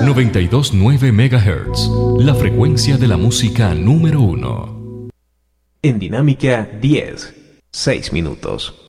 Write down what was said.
92.9 MHz, la frecuencia de la música número 1. En Dinámica 10, 6 minutos.